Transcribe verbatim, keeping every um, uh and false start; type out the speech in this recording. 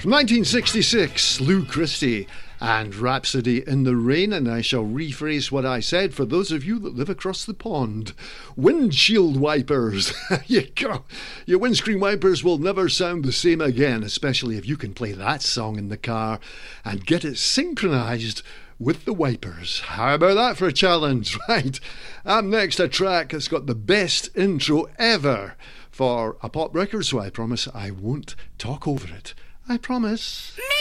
From nineteen sixty-six, Lou Christie and Rhapsody in the Rain, and I shall rephrase what I said for those of you that live across the pond. Windshield wipers. You go. Your windscreen wipers will never sound the same again, especially if you can play that song in the car and get it synchronised with the wipers. How about that for a challenge? Right. Up next, a track that's got the best intro ever for a pop record, so I promise I won't talk over it. I promise.